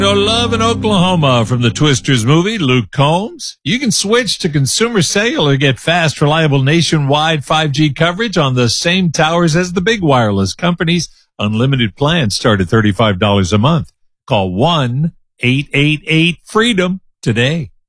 No love in Oklahoma from the Twisters movie, Luke Combs. You can switch to Consumer Cellular to get fast, reliable nationwide 5G coverage on the same towers as the big wireless companies. Unlimited plans start at $35 a month. Call 1-888-FREEDOM today.